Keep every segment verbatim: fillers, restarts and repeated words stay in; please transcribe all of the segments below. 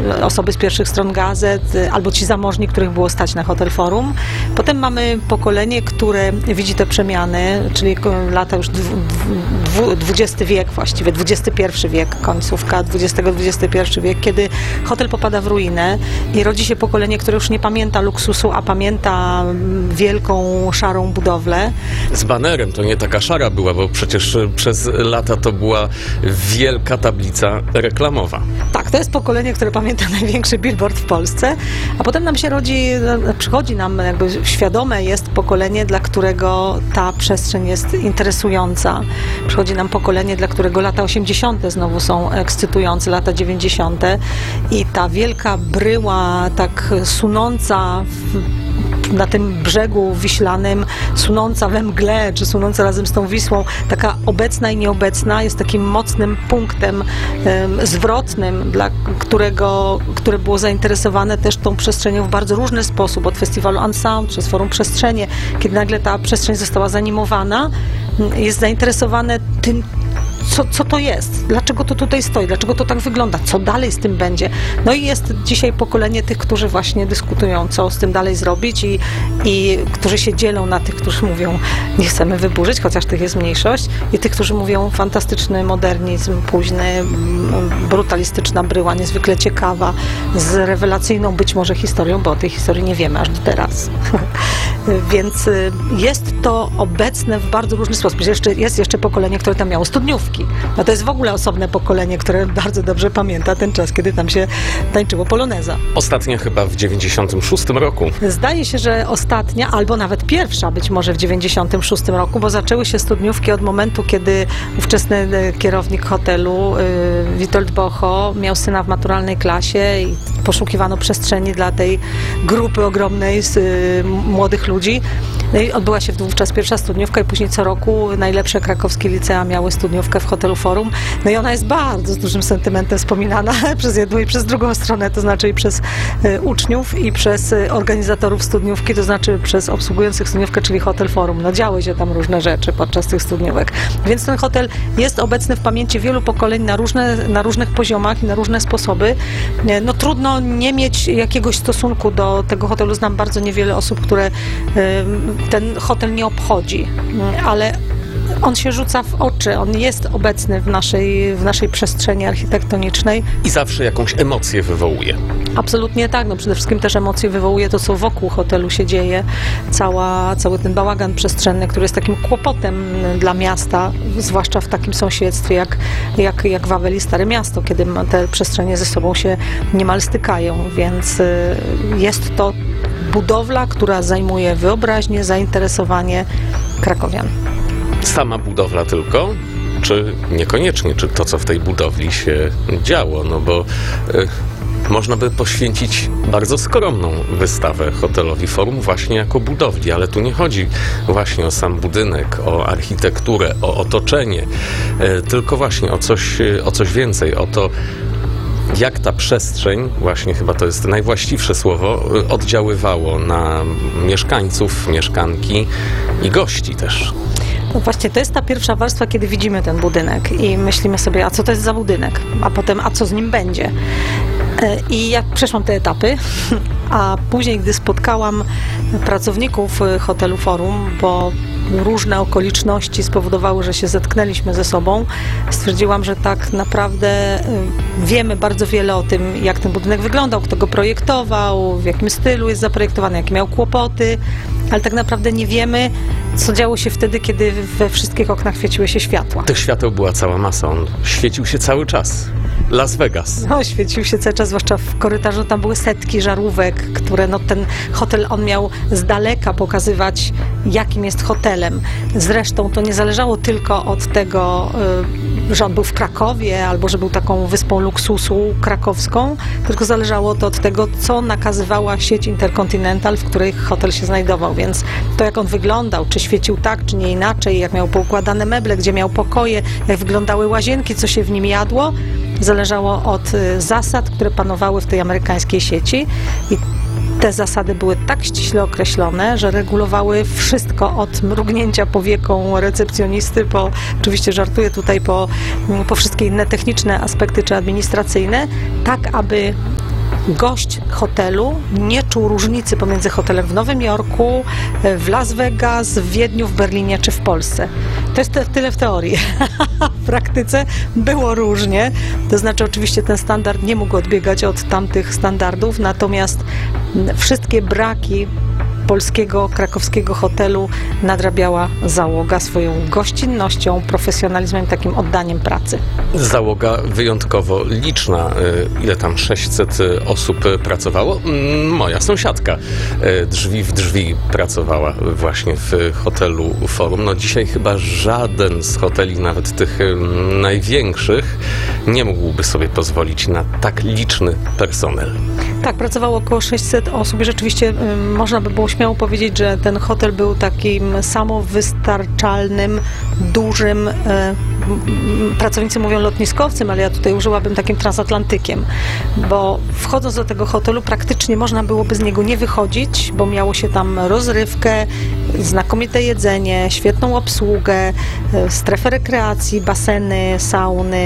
osoby z pierwszych stron gazet, albo ci zamożni, których było stać na Hotel Forum. Potem mamy pokolenie, które widzi te przemiany, czyli lata już dwudziesty wiek właściwie, dwudziesty pierwszy wiek, końcówka dwudziestego, dwudziesty pierwszy wiek, kiedy hotel popada w ruinę i rodzi się pokolenie, które już nie pamięta luksusu, a pamięta wielką, szarą budowlę. Z banerem to nie taka szara była, bo przecież przez lata to była wielka tablica reklamowa. Tak, to jest pokolenie, które pamięta największy billboard w Polsce, a potem nam się rodzi, przychodzi nam jakby świadome jest pokolenie, dla którego ta przestrzeń jest interesująca. Przychodzi nam pokolenie, dla którego lata osiemdziesiąte znowu są ekscytujące, lata dziewięćdziesiąte i ta wielka bryła tak sunąca w na tym brzegu wiślanym, sunąca we mgle, czy sunąca razem z tą Wisłą, taka obecna i nieobecna, jest takim mocnym punktem um, zwrotnym, dla którego, które było zainteresowane też tą przestrzenią w bardzo różny sposób, od festiwalu Unsound, przez Forum Przestrzenie, kiedy nagle ta przestrzeń została zanimowana, jest zainteresowane tym, Co, co to jest? Dlaczego to tutaj stoi? Dlaczego to tak wygląda? Co dalej z tym będzie? No i jest dzisiaj pokolenie tych, którzy właśnie dyskutują, co z tym dalej zrobić i, i którzy się dzielą na tych, którzy mówią, nie chcemy wyburzyć, chociaż tych jest mniejszość, i tych, którzy mówią, fantastyczny modernizm, późny, brutalistyczna bryła, niezwykle ciekawa, z rewelacyjną być może historią, bo o tej historii nie wiemy aż do teraz. Więc jest to obecne w bardzo różny sposób. Jeszcze, jest jeszcze pokolenie, które tam miało studniówki. No to jest w ogóle osobne pokolenie, które bardzo dobrze pamięta ten czas, kiedy tam się tańczyło poloneza. Ostatnia chyba w dziewięćdziesiątym szóstym roku. Zdaje się, że ostatnia, albo nawet pierwsza być może w dziewięćdziesiątym szóstym roku, bo zaczęły się studniówki od momentu, kiedy ówczesny kierownik hotelu, Witold Bocho, miał syna w maturalnej klasie i poszukiwano przestrzeni dla tej grupy ogromnej z młodych ludzi. No i odbyła się wówczas pierwsza studniówka i później co roku najlepsze krakowskie licea miały studniówkę w Hotelu Forum. No i ona jest bardzo z dużym sentymentem wspominana przez jedną i przez drugą stronę, to znaczy i przez y, uczniów i przez y, organizatorów studniówki, to znaczy przez obsługujących studniówkę, czyli Hotel Forum. No działy się tam różne rzeczy podczas tych studniówek. Więc ten hotel jest obecny w pamięci wielu pokoleń na, różne, na różnych poziomach i na różne sposoby. No trudno nie mieć jakiegoś stosunku do tego hotelu. Znam bardzo niewiele osób, które y, ten hotel nie obchodzi, ale on się rzuca w oczy, on jest obecny w naszej, w naszej przestrzeni architektonicznej. I zawsze jakąś emocję wywołuje. Absolutnie tak, no przede wszystkim też emocje wywołuje to, co wokół hotelu się dzieje, Cała, cały ten bałagan przestrzenny, który jest takim kłopotem dla miasta, zwłaszcza w takim sąsiedztwie jak, jak, jak Wawel i Stare Miasto, kiedy te przestrzenie ze sobą się niemal stykają, więc jest to budowla, która zajmuje wyobraźnię, zainteresowanie krakowian. Sama budowla tylko? Czy niekoniecznie? Czy to, co w tej budowli się działo? No bo y, można by poświęcić bardzo skromną wystawę Hotelowi Forum właśnie jako budowli, ale tu nie chodzi właśnie o sam budynek, o architekturę, o otoczenie, y, tylko właśnie o coś, y, o coś więcej, o to, jak ta przestrzeń, właśnie chyba to jest najwłaściwsze słowo, oddziaływało na mieszkańców, mieszkanki i gości też. No właśnie, to jest ta pierwsza warstwa, kiedy widzimy ten budynek i myślimy sobie, a co to jest za budynek, a potem, a co z nim będzie. I ja przeszłam te etapy, a później, gdy spotkałam pracowników Hotelu Forum, bo różne okoliczności spowodowały, że się zetknęliśmy ze sobą, stwierdziłam, że tak naprawdę wiemy bardzo wiele o tym, jak ten budynek wyglądał, kto go projektował, w jakim stylu jest zaprojektowany, jakie miał kłopoty, ale tak naprawdę nie wiemy, co działo się wtedy, kiedy we wszystkich oknach świeciły się światła. Tych świateł była cała masa, on świecił się cały czas. Las Vegas. No, świecił się cały czas, zwłaszcza w korytarzu, tam były setki żarówek, które no ten hotel, on miał z daleka pokazywać, jakim jest hotelem. Zresztą to nie zależało tylko od tego, że on był w Krakowie, albo że był taką wyspą luksusu krakowską, tylko zależało to od tego, co nakazywała sieć Intercontinental, w której hotel się znajdował, więc to, jak on wyglądał, czy świecił tak, czy nie inaczej, jak miał poukładane meble, gdzie miał pokoje, jak wyglądały łazienki, co się w nim jadło, zależało od zasad, które panowały w tej amerykańskiej sieci i te zasady były tak ściśle określone, że regulowały wszystko od mrugnięcia powieką recepcjonisty, po, oczywiście żartuję tutaj, po, po wszystkie inne techniczne aspekty czy administracyjne, tak aby gość hotelu nie czuł różnicy pomiędzy hotelem w Nowym Jorku, w Las Vegas, w Wiedniu, w Berlinie czy w Polsce. To jest te, tyle w teorii. W praktyce było różnie. To znaczy oczywiście ten standard nie mógł odbiegać od tamtych standardów, natomiast wszystkie braki polskiego, krakowskiego hotelu nadrabiała załoga swoją gościnnością, profesjonalizmem, takim oddaniem pracy. Załoga wyjątkowo liczna. Ile tam sześćset osób pracowało? Moja sąsiadka drzwi w drzwi pracowała właśnie w hotelu Forum. No dzisiaj chyba żaden z hoteli, nawet tych największych, nie mógłby sobie pozwolić na tak liczny personel. Tak, pracowało około sześćset osób i rzeczywiście y, można by było śmiało powiedzieć, że ten hotel był takim samowystarczalnym, dużym, y, y, pracownicy mówią lotniskowcem, ale ja tutaj użyłabym takim transatlantykiem, bo wchodząc do tego hotelu praktycznie można byłoby z niego nie wychodzić, bo miało się tam rozrywkę, znakomite jedzenie, świetną obsługę, y, strefę rekreacji, baseny, sauny,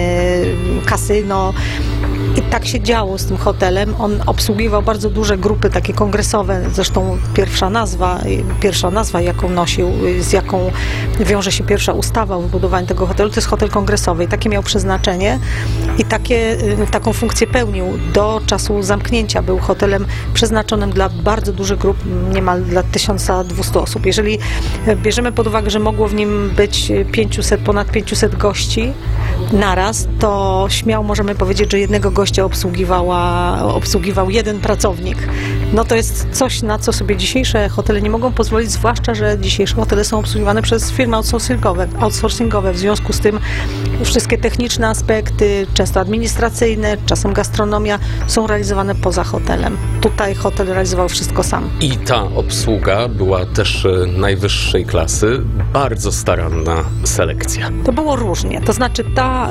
kasyno. I tak się działo z tym hotelem. On obsługiwał bardzo duże grupy takie kongresowe, zresztą pierwsza nazwa, pierwsza nazwa, jaką nosił, z jaką wiąże się pierwsza ustawa o wybudowaniu tego hotelu, to jest hotel kongresowy i takie miał przeznaczenie i takie, taką funkcję pełnił do czasu zamknięcia. Był hotelem przeznaczonym dla bardzo dużych grup, niemal dla tysiąc dwieście osób. Jeżeli bierzemy pod uwagę, że mogło w nim być pięćset, ponad pięćset gości naraz, to śmiało możemy powiedzieć, że jednego gościa obsługiwała, obsługiwał jeden pracownik. No to jest coś, na co sobie dzisiejsze hotele nie mogą pozwolić, zwłaszcza, że dzisiejsze hotele są obsługiwane przez firmy outsourcingowe, outsourcingowe. W związku z tym wszystkie techniczne aspekty, często administracyjne, czasem gastronomia, są realizowane poza hotelem. Tutaj hotel realizował wszystko sam. I ta obsługa była też najwyższej klasy, bardzo staranna selekcja. To było różnie. To znaczy ta,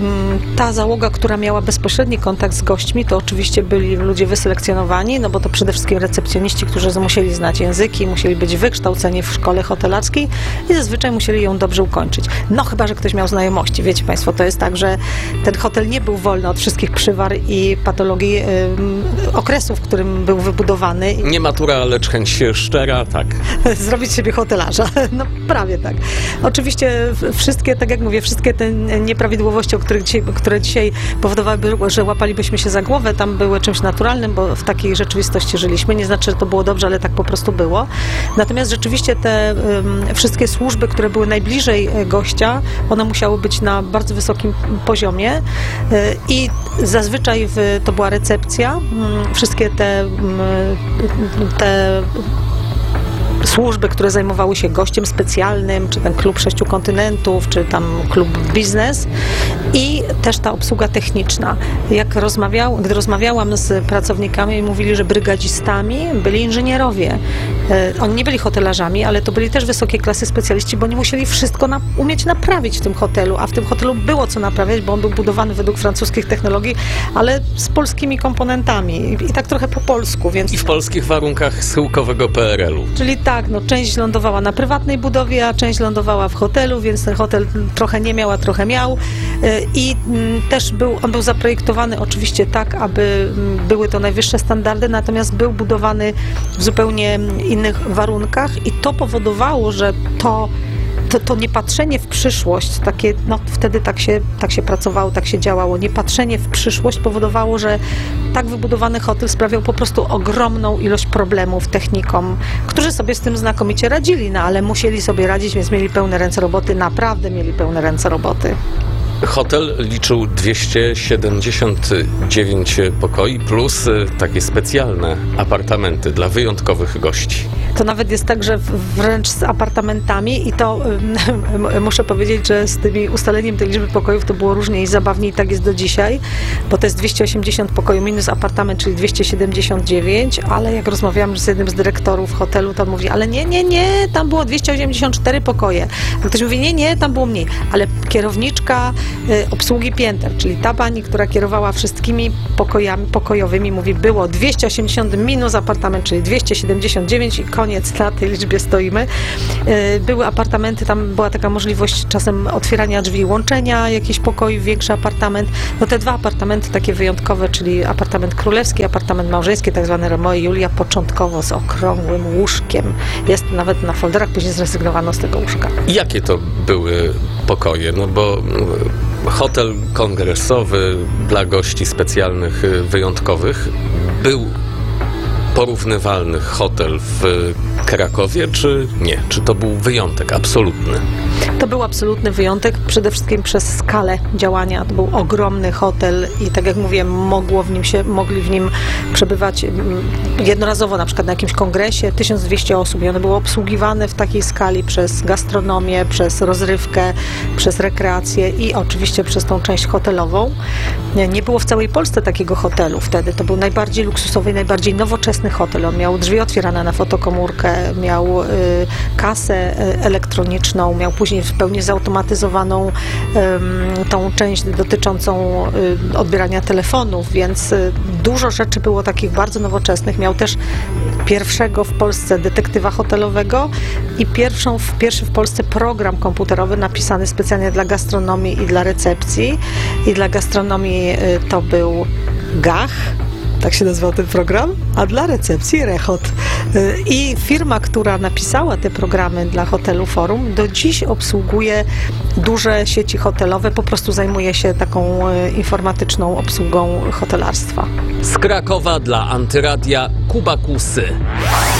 ta załoga, która miała bezpośredni kontakt z gośćmi, to oczywiście byli ludzie wyselekcjonowani, no bo to przede wszystkim recepcjoniści, którzy musieli znać języki, musieli być wykształceni w szkole hotelarskiej i zazwyczaj musieli ją dobrze ukończyć. No chyba, że ktoś miał znajomości. Wiecie Państwo, to jest tak, że ten hotel nie był wolny od wszystkich przywar i patologii y, okresu, w którym był wybudowany. Nie matura, lecz chęć szczera, tak. Zrobić siebie hotelarza. No prawie tak. Oczywiście wszystkie, tak jak mówię, wszystkie te nieprawidłowości, o których dzisiaj, które dzisiaj powodowały, że łapalibyśmy się za głowę, tam były czymś naturalnym, bo w takiej rzeczywistości żyliśmy. Nie znaczy, że to było dobrze, ale tak po prostu było. Natomiast rzeczywiście te um, wszystkie służby, które były najbliżej gościa, one musiały być na bardzo wysokim poziomie y, i zazwyczaj w, to była recepcja. Y, wszystkie te, y, te służby, które zajmowały się gościem specjalnym, czy ten klub sześciu kontynentów, czy tam klub biznes i też ta obsługa techniczna. Jak rozmawiał, gdy rozmawiałam z pracownikami, mówili, że brygadzistami byli inżynierowie. Oni nie byli hotelarzami, ale to byli też wysokiej klasy specjaliści, bo oni musieli wszystko na, umieć naprawić w tym hotelu, a w tym hotelu było co naprawiać, bo on był budowany według francuskich technologii, ale z polskimi komponentami i, i tak trochę po polsku. Więc... I w polskich warunkach schyłkowego P R L-u. Czyli tak, no, część lądowała na prywatnej budowie, a część lądowała w hotelu, więc ten hotel trochę nie miał, a trochę miał. I też był, on był zaprojektowany oczywiście tak, aby były to najwyższe standardy, natomiast był budowany w zupełnie innych warunkach i to powodowało, że to To, to niepatrzenie w przyszłość, takie, no wtedy tak się, tak się pracowało, tak się działało, niepatrzenie w przyszłość powodowało, że tak wybudowany hotel sprawiał po prostu ogromną ilość problemów technikom, którzy sobie z tym znakomicie radzili, no ale musieli sobie radzić, więc mieli pełne ręce roboty, naprawdę mieli pełne ręce roboty. Hotel liczył dwieście siedemdziesiąt dziewięć pokoi plus takie specjalne apartamenty dla wyjątkowych gości. To nawet jest tak, że wręcz z apartamentami i to muszę powiedzieć, że z tymi ustaleniem tej liczby pokojów to było różnie i zabawnie i tak jest do dzisiaj, bo to jest dwieście osiemdziesiąt pokojów minus apartament, czyli dwieście siedemdziesiąt dziewięć, ale jak rozmawiałam z jednym z dyrektorów hotelu, to on mówi, ale nie, nie, nie, tam było dwieście osiemdziesiąt cztery pokoje. A ktoś mówi, nie, nie, tam było mniej, ale kierowniczka y, obsługi pięter, czyli ta pani, która kierowała wszystkimi pokojami pokojowymi, mówi, było dwieście osiemdziesiąt minus apartament, czyli dwieście siedemdziesiąt dziewięć i koniec, na tej liczbie stoimy. Y, były apartamenty, tam była taka możliwość czasem otwierania drzwi, łączenia jakichś pokoi w większy apartament. No te dwa apartamenty takie wyjątkowe, czyli apartament królewski, apartament małżeński, tak zwany Romeo i Julia, początkowo z okrągłym łóżkiem. Jest nawet na folderach, później zrezygnowano z tego łóżka. Jakie to były pokoje? No bo mm, hotel kongresowy dla gości specjalnych, y, wyjątkowych był porównywalny hotel w Krakowie, czy nie? Czy to był wyjątek absolutny? To był absolutny wyjątek, przede wszystkim przez skalę działania. To był ogromny hotel i tak jak mówię, mogło w nim się, mogli w nim przebywać mm, jednorazowo, na przykład na jakimś kongresie, tysiąc dwieście osób i one były obsługiwane w takiej skali przez gastronomię, przez rozrywkę, przez rekreację i oczywiście przez tą część hotelową. Nie, nie było w całej Polsce takiego hotelu wtedy. To był najbardziej luksusowy, najbardziej nowoczesny hotel. On miał drzwi otwierane na fotokomórkę, miał y, kasę y, elektroniczną, miał później w pełni zautomatyzowaną ym, tą część dotyczącą y, odbierania telefonów, więc y, dużo rzeczy było takich bardzo nowoczesnych. Miał też pierwszego w Polsce detektywa hotelowego i pierwszą, w, pierwszy w Polsce program komputerowy napisany specjalnie dla gastronomii i dla recepcji. I dla gastronomii y, to był Gach, tak się nazywał ten program, a dla recepcji Rechot. I firma, która napisała te programy dla hotelu Forum, do dziś obsługuje duże sieci hotelowe, po prostu zajmuje się taką informatyczną obsługą hotelarstwa. Z Krakowa dla Antyradia Kuba Kusy.